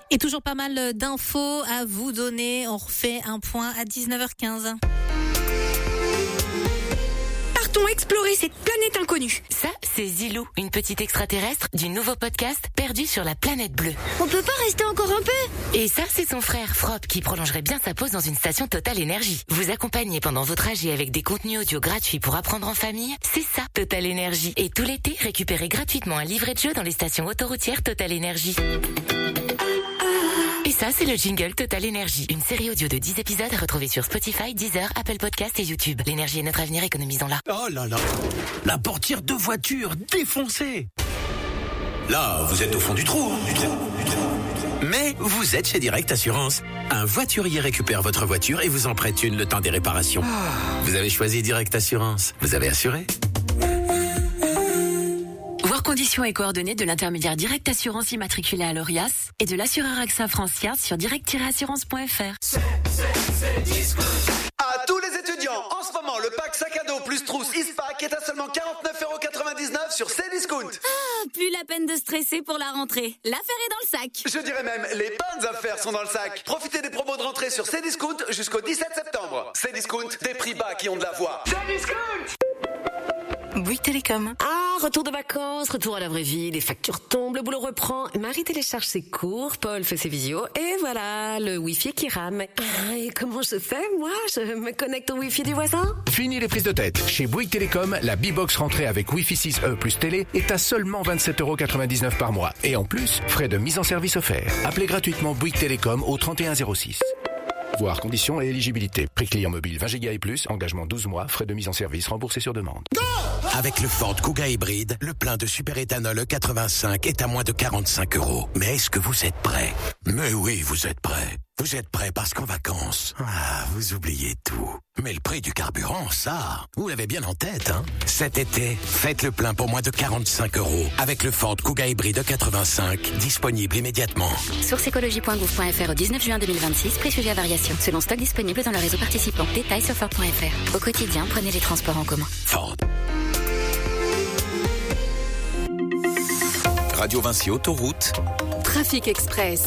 Et toujours pas mal d'infos à vous donner. On refait un point à 19h15. Partons explorer cette planète inconnue. Ça, c'est Zilou, une petite extraterrestre du nouveau podcast Perdu sur la planète bleue. On peut pas rester encore un peu? Et ça, c'est son frère Frop qui prolongerait bien sa pause dans une station Total Énergie. Vous accompagner pendant vos trajets avec des contenus audio gratuits pour apprendre en famille, c'est ça, Total Énergie. Et tout l'été, récupérez gratuitement un livret de jeu dans les stations autoroutières Total Énergie. Et ça, c'est le jingle Total Énergie, une série audio de 10 épisodes à retrouver sur Spotify, Deezer, Apple Podcasts et YouTube. L'énergie est notre avenir, économisons-la. Oh là là, la portière de voiture défoncée. Là, vous êtes au fond du trou, Mais vous êtes chez Direct Assurance. Un voiturier récupère votre voiture et vous en prête une le temps des réparations. Vous avez choisi Direct Assurance. Vous avez assuré. Voir conditions et coordonnées de l'intermédiaire Direct Assurance immatriculé à l'ORIAS et de l'assureur AXA France sur direct-assurance.fr. À tous les étudiants, en ce moment, le pack sac à dos plus trousse Ispac est à seulement 49,99€ sur Cdiscount. Ah, plus la peine de stresser pour la rentrée. L'affaire est dans le sac. Je dirais même, les bonnes affaires sont dans le sac. Profitez des promos de rentrée sur Cdiscount jusqu'au 17 septembre. Cdiscount, des prix bas qui ont de la voix. Cdiscount! Bouygues Télécom. Ah, retour de vacances, retour à la vraie vie, les factures tombent, le boulot reprend, Marie télécharge ses cours, Paul fait ses visios, et voilà, le Wi-Fi qui rame. Ah, et comment je fais, moi? Je me connecte au Wi-Fi du voisin? Fini les prises de tête. Chez Bouygues Télécom, la B-Box rentrée avec Wi-Fi 6E plus télé est à seulement 27,99€ par mois. Et en plus, frais de mise en service offerts. Appelez gratuitement Bouygues Télécom au 3106. Voir conditions et éligibilité. Prix client mobile 20 Go et plus, engagement 12 mois, frais de mise en service remboursés sur demande. Avec le Ford Kuga hybride, le plein de superéthanol E85 est à moins de 45€. Mais est-ce que vous êtes prêts? Mais oui, vous êtes prêts. Vous êtes prêts parce qu'en vacances, vous oubliez tout. Mais le prix du carburant, ça, vous l'avez bien en tête, hein? Cet été, faites le plein pour moins de 45€ avec le Ford Kuga hybride E85, disponible immédiatement. Source écologie.gouv.fr au 19 juin 2026, prix sujet à variation, selon stock disponible dans le réseau participant. Détails sur Ford.fr. Au quotidien, prenez les transports en commun. Ford. Radio Vinci Autoroute. Trafic Express.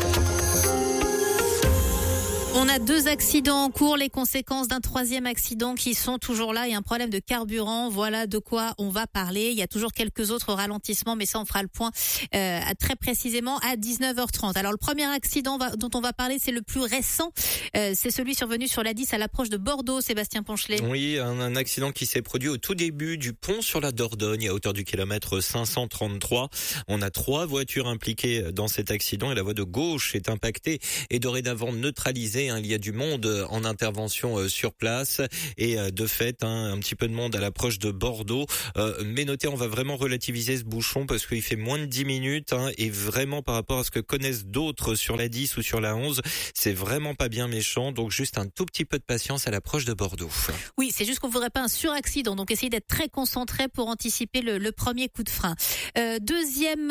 On a 2 accidents en cours, les conséquences d'un 3e accident qui sont toujours là et un problème de carburant. Voilà de quoi on va parler. Il y a toujours quelques autres ralentissements, mais ça on fera le point très précisément à 19h30. Alors le premier accident dont on va parler, c'est le plus récent. C'est celui survenu sur l'A10 à l'approche de Bordeaux, Sébastien Ponchelet. Oui, un accident qui s'est produit au tout début du pont sur la Dordogne à hauteur du kilomètre 533. On a 3 voitures impliquées dans cet accident et la voie de gauche est impactée et dorénavant neutralisée. Il y a du monde en intervention sur place et de fait un petit peu de monde à l'approche de Bordeaux. Mais notez, on va vraiment relativiser ce bouchon parce qu'il fait moins de 10 minutes et vraiment par rapport à ce que connaissent d'autres sur la 10 ou sur la 11, c'est vraiment pas bien méchant. Donc juste un tout petit peu de patience à l'approche de Bordeaux. Oui, c'est juste qu'on ne voudrait pas un suraccident. Donc essayez d'être très concentré pour anticiper le premier coup de frein. Deuxième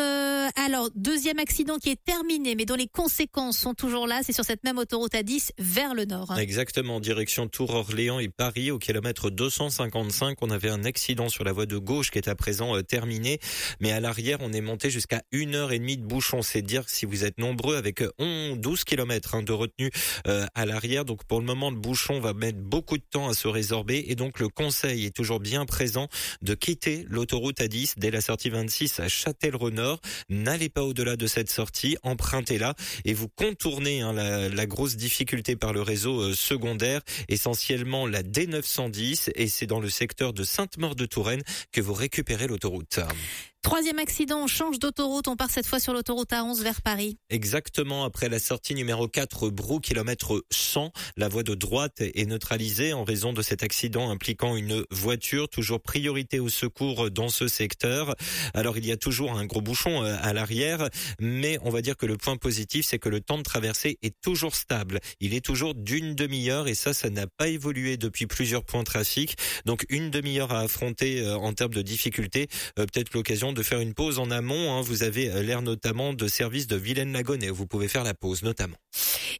accident qui est terminé mais dont les conséquences sont toujours là, c'est sur cette même autoroute A10 vers le nord. Exactement, direction Tours, Orléans et Paris au kilomètre 255. On avait un accident sur la voie de gauche qui est à présent terminé, mais à l'arrière on est monté jusqu'à 1h30 de bouchon. C'est dire si vous êtes nombreux avec 12 km de retenue à l'arrière. Donc pour le moment le bouchon va mettre beaucoup de temps à se résorber et donc le conseil est toujours bien présent de quitter l'autoroute A10 dès la sortie 26 à Châtellerault-Nord. N'allez pas au-delà de cette sortie, empruntez-la et vous contournez la grosse difficulté par le réseau secondaire, essentiellement la D910 et c'est dans le secteur de Sainte-Maure-de-Touraine que vous récupérez l'autoroute. 3e accident, on change d'autoroute, on part cette fois sur l'autoroute A11 vers Paris. Exactement, après la sortie numéro 4 Brou, kilomètre 100, la voie de droite est neutralisée en raison de cet accident impliquant une voiture, toujours priorité au secours dans ce secteur. Alors il y a toujours un gros bouchon à l'arrière, mais on va dire que le point positif, c'est que le temps de traversée est toujours stable. Il est toujours d'une demi-heure et ça n'a pas évolué depuis plusieurs points trafic. Donc une demi-heure à affronter en termes de difficulté, peut-être l'occasion de faire une pause en amont. Vous avez l'air notamment de service de Vilaine-Lagonnais. Vous pouvez faire la pause notamment.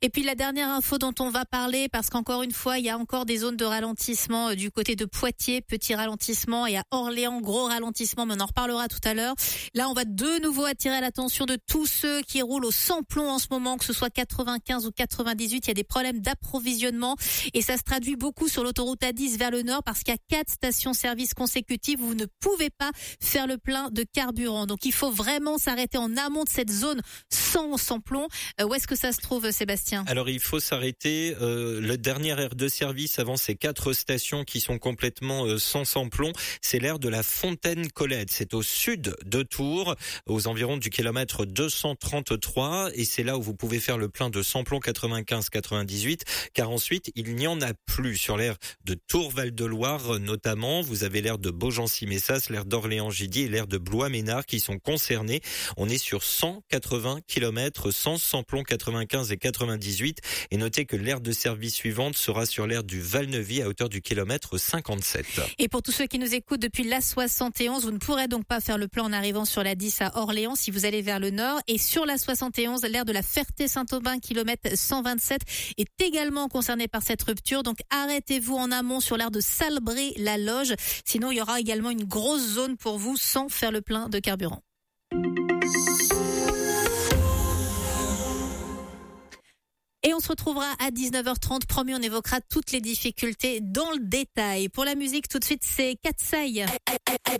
Et puis la dernière info dont on va parler, parce qu'encore une fois, il y a encore des zones de ralentissement du côté de Poitiers, petit ralentissement, et à Orléans, gros ralentissement, mais on en reparlera tout à l'heure. Là, on va de nouveau attirer l'attention de tous ceux qui roulent au sans-plomb en ce moment, que ce soit 95 ou 98. Il y a des problèmes d'approvisionnement et ça se traduit beaucoup sur l'autoroute A10 vers le nord parce qu'il y a 4 stations-service consécutives où vous ne pouvez pas faire le plein de carburant. Donc, il faut vraiment s'arrêter en amont de cette zone sans plomb. Où est-ce que ça se trouve, Sébastien ? Alors, il faut s'arrêter. Le dernier aire de service avant ces 4 stations qui sont complètement sans plomb, c'est l'aire de la Fontaine-Colette. C'est au sud de Tours, aux environs du kilomètre 233. Et c'est là où vous pouvez faire le plein de sans-plomb 95-98. Car ensuite, il n'y en a plus sur l'aire de Tours-Val-de-Loire notamment. Vous avez l'aire de Beaugency-Messas, l'aire d'Orléans-Gidy et l'aire de Blois-Ménard qui sont concernés. On est sur 180 km sans plomb 95 et 98. Et notez que l'aire de service suivante sera sur l'aire du Val-Neuvy à hauteur du kilomètre 57. Et pour tous ceux qui nous écoutent depuis l'A71, vous ne pourrez donc pas faire le plein en arrivant sur la 10 à Orléans si vous allez vers le nord. Et sur la 71, l'aire de la Ferté-Saint-Aubin, kilomètre 127, est également concernée par cette rupture. Donc arrêtez-vous en amont sur l'aire de Salbris-la-Loge. Sinon, il y aura également une grosse zone pour vous sans faire le plein de carburant. Et on se retrouvera à 19h30. Promis, on évoquera toutes les difficultés dans le détail. Pour la musique, tout de suite, c'est Katsai.